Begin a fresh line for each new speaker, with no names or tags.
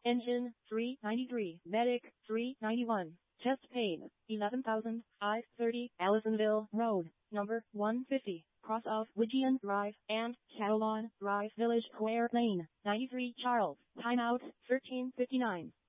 Engine, 393. Medic, 391. Chest pain, 11,000. I-30, Allisonville Road, number 150. Cross of Wigian Drive and Catalan Drive, Village Square Lane, 93 Charles. Timeout, 13:59.